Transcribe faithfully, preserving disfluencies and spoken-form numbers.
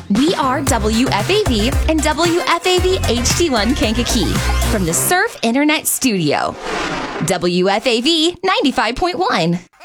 We are W F A V and W F A V H D one Kankakee from the Surf Internet Studio. W F A V ninety-five point one.